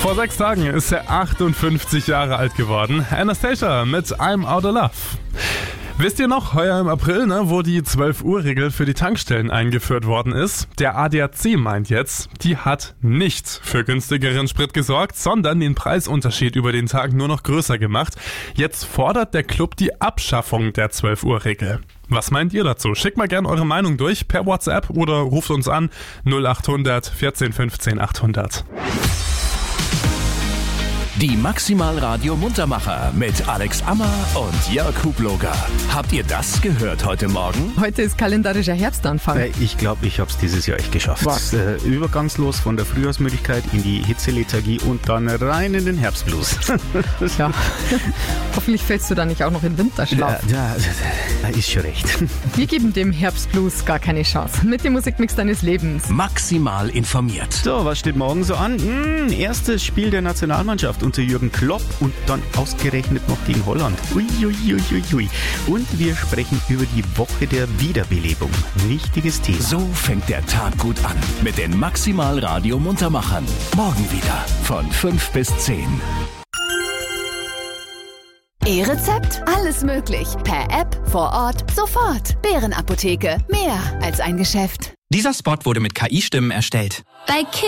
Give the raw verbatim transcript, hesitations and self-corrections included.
Vor sechs Tagen ist er achtundfünfzig Jahre alt geworden. Anastacia mit I'm Out of Love. Wisst ihr noch, heuer im April, ne, wo die zwölf Uhr Regel für die Tankstellen eingeführt worden ist? Der A D A C meint jetzt, die hat nicht für günstigeren Sprit gesorgt, sondern den Preisunterschied über den Tag nur noch größer gemacht. Jetzt fordert der Club die Abschaffung der zwölf Uhr Regel. Was meint ihr dazu? Schickt mal gerne eure Meinung durch per WhatsApp oder ruft uns an null acht hundert vierzehn fünfzehn achthundert. Die Maximal Radio Muntermacher mit Alex Ammer und Jörg Huploger. Habt ihr das gehört heute Morgen? Heute ist kalendarischer Herbstanfang. Äh, Ich glaube, ich habe es dieses Jahr echt geschafft. Was? Äh, übergangslos von der Frühjahrsmüdigkeit in die Hitzelethargie und dann rein in den Herbstblues. Ja. Hoffentlich fällst du da nicht auch noch in Winterschlaf. Ja, ja, ist schon recht. Wir geben dem Herbstblues gar keine Chance. Mit dem Musikmix deines Lebens. Maximal informiert. So, was steht morgen so an? Hm, erstes Spiel der Nationalmannschaft unter Jürgen Klopp und dann ausgerechnet noch gegen Holland. Ui, ui, ui, ui, ui. Und wir sprechen über die Woche der Wiederbelebung. Wichtiges Thema. So fängt der Tag gut an mit den Maximal Radio Muntermachern. Morgen wieder von fünf bis zehn. E-Rezept? Alles möglich. Per App, vor Ort, sofort. Bärenapotheke. Mehr als ein Geschäft. Dieser Spot wurde mit K I-Stimmen erstellt. Bei Kids